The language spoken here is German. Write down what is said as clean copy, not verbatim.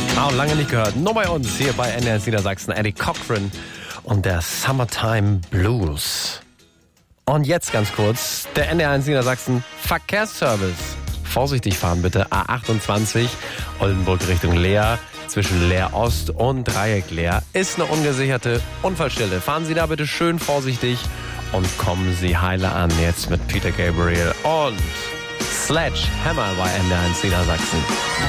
Auch lange nicht gehört. Nur bei uns hier bei NDR Niedersachsen. Eddie Cochran und der Summertime Blues. Und jetzt ganz kurz der NDR1 Niedersachsen Verkehrsservice. Vorsichtig fahren bitte. A28 Oldenburg Richtung Leer. Zwischen Leer Ost und Dreieck Leer ist eine ungesicherte Unfallstelle. Fahren Sie da bitte schön vorsichtig und kommen Sie heile an. Jetzt mit Peter Gabriel und Sledgehammer bei NDR1 Niedersachsen.